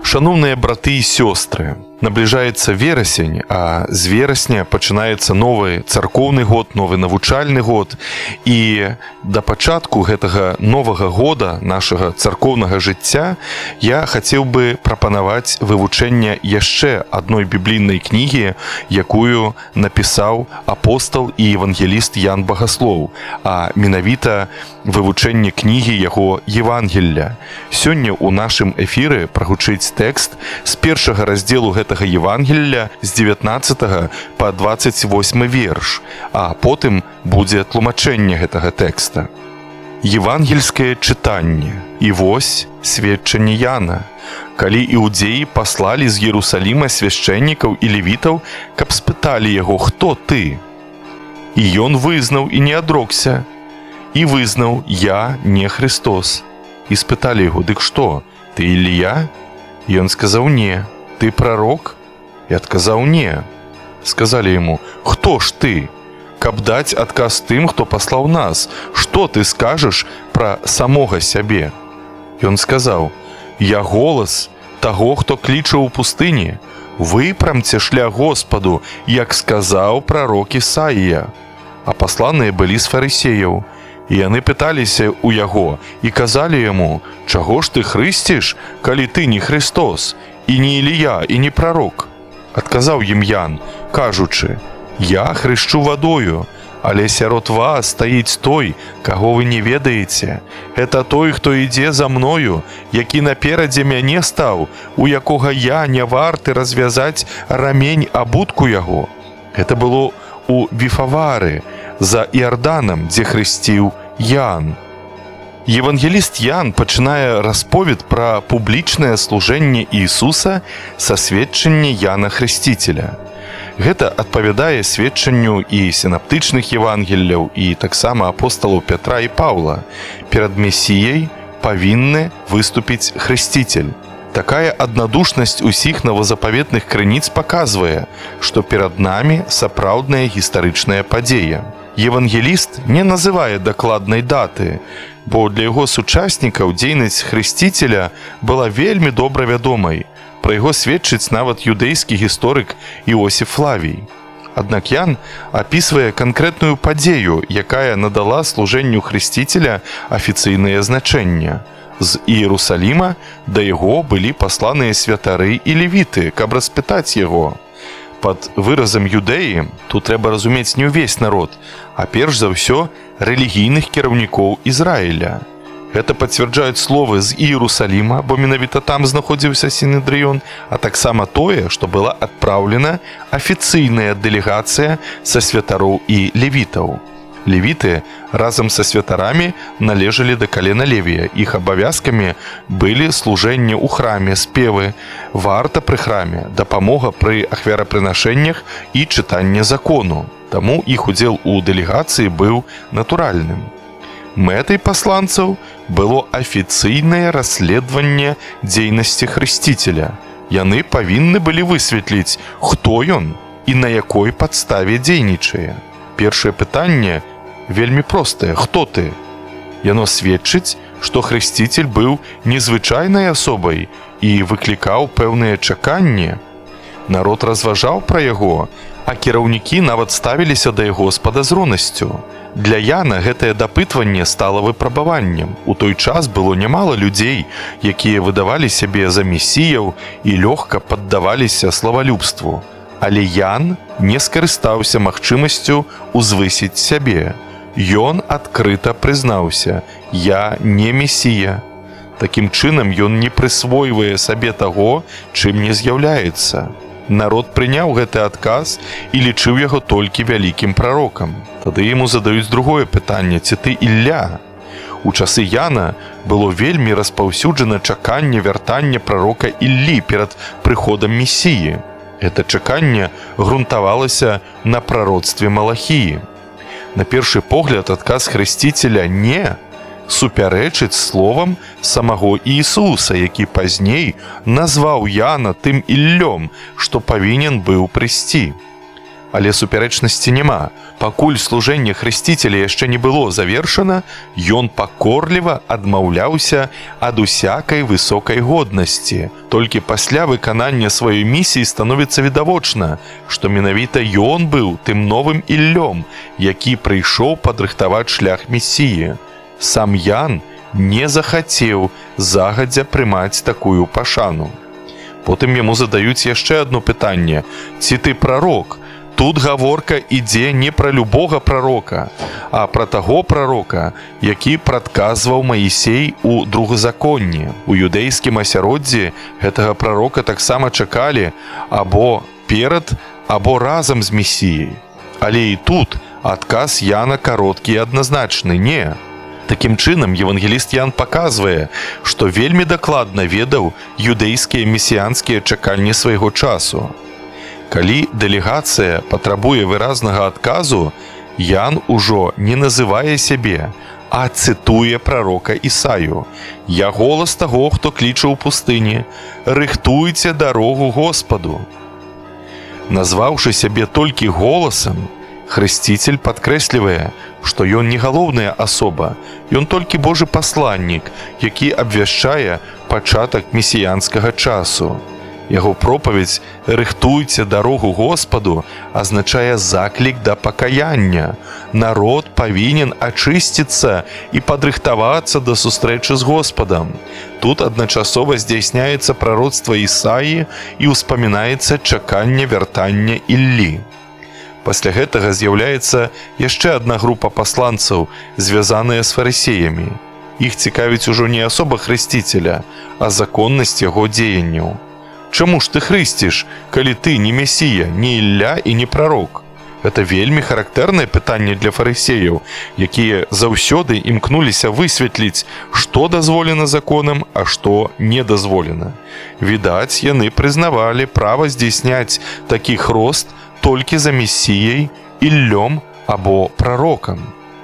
Шановныя браты і сёстры, набліжаецца верасень, а з верасня пачынаецца новы царкоўны год, новы навучальны год. І да пачатку гэтага новага года нашага царкоўнага жыцця я хацеў бы прапанаваць вывучэнне яшчэ адной біблійнай кнігі, якую напісаў апостал і евангеліст Ян Багаслоў, а менавіта вывучэнне кнігі яго Евангелля. Сёння ў нашым эфіры прагучыць тэкст з першага раздзелу гэтага Евангелля з 19 па 28 верш, а потым будзе тлумачэнне гэтага тэкста. Евангельскае чытанне. І вось сведчанне Яна. Калі іудзеі паслалі з Єрусаліма свяшчэннікаў і левітаў, каб спыталі яго: «Хто ты?» І ён вызнаў і не адрокся. І вызнаў: «Я не Христос». І спыталі яго: «Дык што, ты Ілія?» І ён сказаў: «Не». «Ты прарок?» І адказаў: «Не». Сказалі яму: «Хто ж ты? Каб даць адказ тым, хто паслаў нас, што ты скажаш пра самога сябе?» Ён сказаў: «Я голас таго, хто кліча ў пустыні: выпрамце шлях Господу, як сказаў прарок Ісаія». А пасланыя былі з фарысеяў. І яны пыталіся ў яго і казалі яму: «Чаго ж ты хрысціш, калі ты не Христос, і не Ілія, і не прарок?» Адказаў ім Ян, кажучы: «Я хрышчу вадою, але сярод вас стаіць той, каго вы не ведаеце. Гэта той, хто ідзе за мною, які наперадзе мяне стаў, у якога я не варты развязаць рамень абутку яго». Гэта было у Віфавары, за Іарданам, дзе хрысціў Ян. Евангеліст Ян пачынае расповед пра публічнае служэнне Ісуса са сведчання Яна Хрысціцеля. Гэта адпавядае сведчанню і сінаптычных евангелляў, і таксама апосталаў Пятра і Паўла. Перад Месіяй павінны выступіць Хрысціцель. Такая аднадушнасць усіх новазапаветных крыніц паказвае, што перад намі сапраўдная гістарычная падзея. Евангеліст не называе дакладнай даты, бо для яго сучаснікаў дзейнасць Хрысціцеля была вельмі добра вядомай. Пра яго сведчыць нават юдэйскі гісторык Іосіф Флавій. Аднак Ян апісвае канкрэтную падзею, якая надала служэнню Хрысціцеля афіцыйнае значэнне. З Іерусаліма да яго былі пасланыя святары і левіты, каб распытаць яго. Пад выразам юдэі тут трэба разумець не ўвесь народ, а перш за ўсё рэлігійных кіраўнікоў Ізраіля. Гэта пацвярджаюць словы з Іерусаліма, бо менавіта там знаходзіўся Сінедрыён, а таксама тое, што была адпраўлена афіцыйная дэлегацыя са святароў і левітаў. Левіты разам са святарамі належалі да калена Левія. Іх абавязкамі былі служэнне ў храме, спевы, варта пры храме, дапамога пры ахвярапрынашэннях і чытанне закону. Таму іх удзел у дэлегацыі быў натуральным. Мэтай пасланцаў было афіцыйнае расследаванне дзейнасці Хрысціцеля. Яны павінны былі высветліць, хто ён і на якой падставе дзейнічае. Першае пытанне вельмі простае: «Хто ты?» Яно сведчыць, што Хрысціцель быў незвычайнай асобай і выклікаў пэўныя чаканні. Народ разважаў пра яго, а кіраўнікі нават ставіліся да яго з падазронасцю. Для Яна гэтае дапытванне стала выпрабаваннем. У той час было нямала людзей, якія выдавалі сябе за месіяў і лёгка паддаваліся славалюбству. Але Ян не скарыстаўся магчымасцю узвысіць сябе. Ён адкрыта прызнаўся: «Я не месія». Такім чынам ён не прысвойвае сабе таго, чым не з'яўляецца. Народ прыняў гэты адказ і лічыў яго толькі вялікім прарокам. Тады яму задаюць другое пытанне: «Ці ты Ілля?» У часы Яна было вельмі распаўсюджана чаканне вяртання прарока Іллі перад прыходам Месіі. Гэта чаканне грунтавалася на прароцтве Малахіі. На першы погляд адказ Хрысціцеля «не» супярэчыць словам самого Ісуса, які пазней назваў Яна тым Іллём, што павінен быў прыйсці. Але супярэчнасці няма. Пакуль служэнне хрысціцеля яшчэ не было завершана, ён пакорліва адмаўляўся ад усякай высокай годнасці. Толькі пасля выканання сваёй місіі становіцца відавочна, што менавіта ён быў тым новым Іллём, які прыйшоў падрыхтаваць шлях Месіі. Сам Ян не захацеў загадзя прымаць такую пашану. Потым яму задаюць яшчэ адно пытанне: ці ты прарок? Тут гаворка ідзе не пра любога прарока, а пра таго прарока, які прадказваў Маісей у другазаконні. У юдэйскім асяроддзі гэтага прарока таксама чакалі або перад, або разам з Месіяй. Але і тут адказ Яна кароткі і адназначны: не. Такім чынам, евангеліст Ян паказвае, што вельмі дакладна ведаў юдэйскія месіянскія чаканні свайго часу. Калі дэлегацыя патрабуе выразнага адказу, Ян ужо не называе сябе, а цытуе прарока Ісаю: «Я голас таго, хто кліча ў пустыні, рыхтуйце дарогу Господу». Назваўшы сябе толькі голасам, хрысціцель падкрэслівае, што ён не галоўная асоба, ён толькі Божы пасланнік, які абвяшчае пачатак месіянскага часу. Яго пропаведзь «рыхтуйце дарогу Господу» азначае заклік да пакаяння. Народ павінен ачысціцца і падрыхтавацца да сустрэчы з Господам. Тут адначасова здзяйсняецца прароцтва Ісаі і ўспамінаецца чаканне вяртання Іллі. Пасля гэтага з'яўляецца яшчэ адна група пасланцаў, звязаная з фарысеямі. Іх цікавіць ужо не асоба хрысціцеля, а законнасць яго дзеянняў. Чаму ж ты хрысціш, калі ты не Месія, не Ілля і не прарок? Гэта вельмі характэрнае пытанне для фарысеяў, якія заўсёды імкнуліся высветліць, што дазволена законам, а што не дазволена. Відаць, яны прызнавалі права здзейсняць такі хрост толькі за Месіяй, Іллём або прарокам.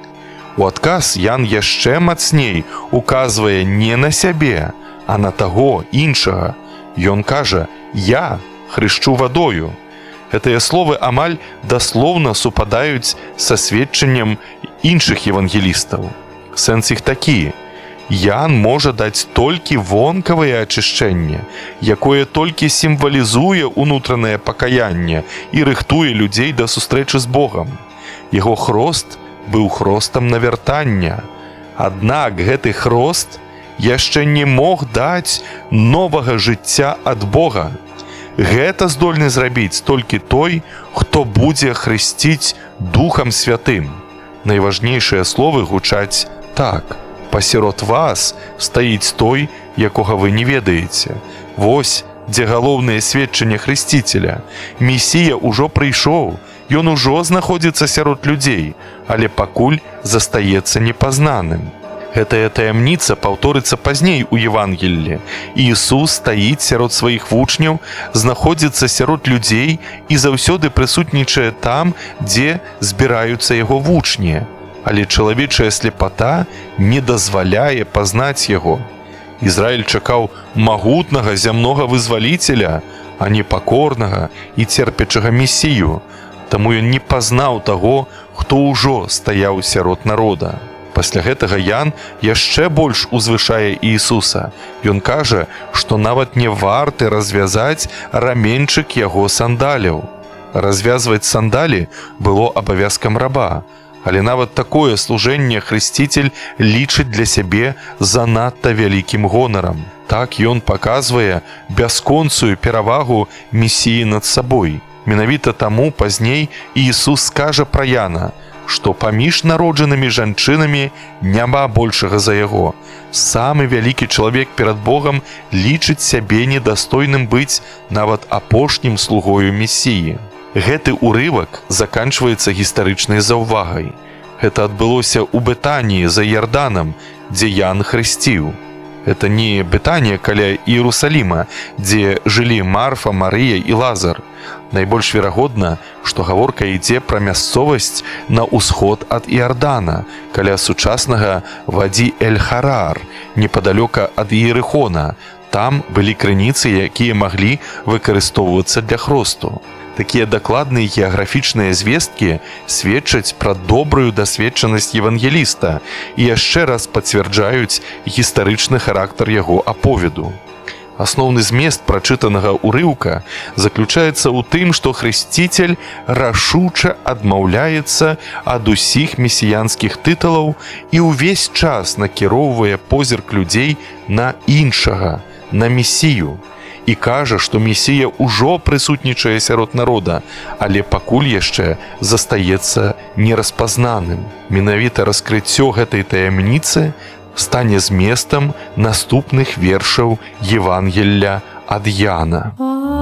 У адказ Ян яшчэ мацней указвае не на сябе, а на таго іншага. Ён кажа: «Я хрышчу вадою». Гэтыя словы амаль даслоўна супадаюць са сведчаннем іншых евангелістаў. Сэнс іх такі: Ян можа даць толькі вонкавае ачышчэнне, якое толькі сімвалізуе ўнутранае пакаянне і рыхтуе людзей да сустрэчы з Богам. Яго хрост быў хростам навяртання. Аднак гэты хрост яшчэ не мог даць новага жыцця ад Бога. Гэта здольны зрабіць толькі той, хто будзе хрысціць Духам Святым. Найважнейшыя словы гучаць так: «Пасярод вас стаіць той, якога вы не ведаеце». Вось дзе галоўнае сведчанне хрысціцеля. Месія ўжо прыйшоў, ён ужо знаходзіцца сярод людзей, але пакуль застаецца непазнаным. Гэтая таямніца паўторыцца пазней у Евангеллі. Ісус стаіць сярод сваіх вучняў, знаходзіцца сярод людзей і заўсёды прысутнічае там, дзе збіраюцца яго вучні. Але чалавечая слепата не дазваляе пазнаць яго. Ізраіль чакаў магутнага зямнога вызваліцеля, а не пакорнага і церпячага Месію. Таму ён не пазнаў таго, хто ўжо стаяў сярод народа. Пасля гэтага Ян яшчэ больш узвышае Іісуса. Ён кажа, што нават не варты развязаць раменьчык яго сандаляў. Развязваць сандалі было абавязкам раба, але нават такое служэнне хрысціцель лічыць для сябе занадта вялікім гонарам. Так ён паказвае бясконцую перавагу Месіі над сабой. Менавіта таму пазней Іісус скажа пра Яна, што паміж народжанымі жанчынамі няма большага за яго. Самы вялікі чалавек перад Богам лічыць сябе недастойным быць нават апошнім слугою Месіі. Гэты ўрывак заканчваецца гістарычнай заўвагай. Гэта адбылося ў Бетаніі за Ярданам, дзе Ян хрысціў. Гэта не Бетанія каля Іерусаліма, дзе жылі Марфа, Марыя і Лазар. Найбольш верагодна, што гаворка ідзе пра мясцовасць на ўсход ад Іордана, каля сучаснага Вадзі-эль-Харар, непадалёка ад Іерыхона. Там былі крыніцы, якія маглі выкарыстоўвацца для хросту. Такія дакладныя геаграфічныя звесткі сведчаць пра добрую дасведчанасць евангеліста і яшчэ раз пацвярджаюць гістарычны характар яго аповеду. Асноўны змест прачытанага ўрыўка заключаецца ў тым, што хрысціцель рашуча адмаўляецца ад усіх месіянскіх тытулаў і ўвесь час накіроўвае позірк людзей на іншага, на месію, і кажа, што месія ўжо прысутнічае сярод народа, але пакуль яшчэ застаецца нераспазнаным. Менавіта раскрыццё гэтай таямніцы стане зместам наступных вершаў Евангелля ад Яна.